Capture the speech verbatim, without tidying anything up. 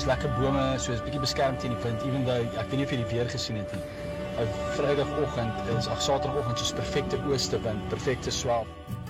daar's lekker bome, so is 'n bietjie beskerm teen die wind, even though ek weet nie of jy die weer gesien het nie. 'n Vrydagoggend is ag Saterdagoggend soos perfekte ooste wind, perfekte swel.